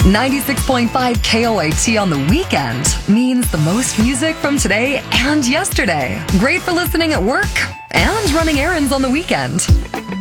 96.5 KOAT on the weekend means the most music from today and yesterday. Great for listening at work and running errands on the weekend.